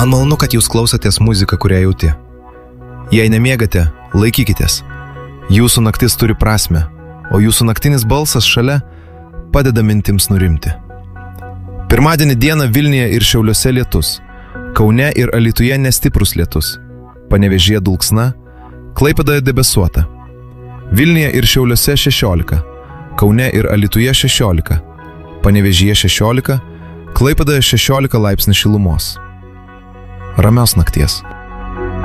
Man malonu, kad jūs klausotės muziką, kurią jauti. Jei nemiegate, laikykitės. Jūsų naktis turi prasmę, o jūsų naktinis balsas šalia padeda mintims nurimti. Pirmadienį dieną Vilniuje ir Šiauliuose lietus, Kaune ir Alytuje nestiprus lietus, Panevėžyje dulksna, Klaipėdoje debesuota. Vilniuje ir Šiauliuose 16, Kaune ir Alytuje 16, Panevėžyje 16, Klaipėdoje 16 laipsnių šilumos. Ramios nakties.